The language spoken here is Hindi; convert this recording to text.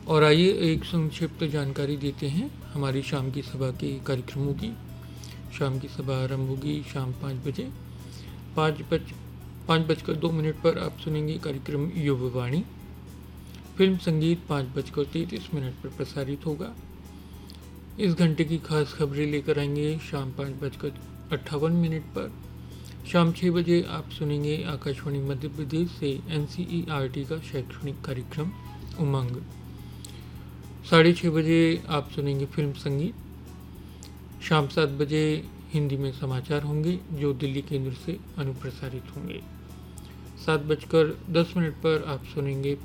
और आइए एक संक्षिप्त जानकारी देते हैं हमारी शाम की सभा के कार्यक्रमों की। शाम की सभा आरंभ होगी शाम 5 बजे। 5:02 पर आप सुनेंगे कार्यक्रम युववाणी। फिल्म संगीत 5:33 पर प्रसारित होगा। इस घंटे की खास खबरें लेकर आएंगे शाम 5:58 पर। शाम 6 बजे आप सुनेंगे आकाशवाणी मध्य प्रदेश से NCERT का शैक्षणिक कार्यक्रम उमंग। 6:30 बजे आप सुनेंगे फिल्म संगीत। शाम 7 बजे हिंदी में समाचार होंगे जो दिल्ली केंद्र से अनुप्रसारित होंगे। 7:10 पर आप सुनेंगे